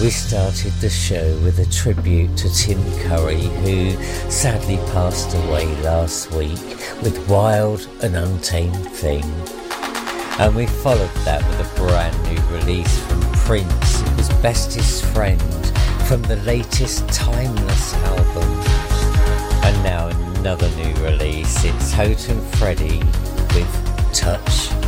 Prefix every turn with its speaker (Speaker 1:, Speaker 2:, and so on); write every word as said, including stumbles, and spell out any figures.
Speaker 1: We started the show with a tribute to Tim Curry, who sadly passed away last week with Wild and Untamed Thing. And we followed that with a brand new release from Prince. It was Bestest Friend from the latest Timeless album. And now another new release. It's Houghton Freddie with Touch